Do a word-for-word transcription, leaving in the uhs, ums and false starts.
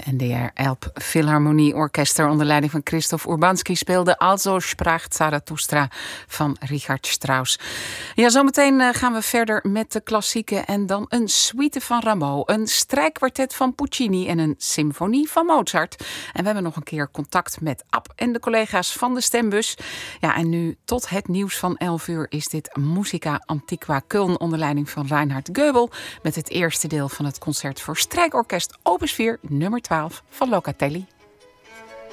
En de Elbphilharmonie Orkester onder leiding van Christoph Urbanski speelde Also spracht Zarathustra van Richard Strauss. Ja, zometeen gaan we verder met de klassieke en dan een suite van Rameau, een strijkkwartet van Puccini en een symfonie van Mozart. En we hebben nog een keer contact met Ab en de collega's van de Stembus. Ja, en nu tot het nieuws van elf uur is dit Musica Antiqua Köln onder leiding van Reinhard Goebel met het eerste deel van het concert voor strijkorkest Opus vier nummer twaalf van Locatelli.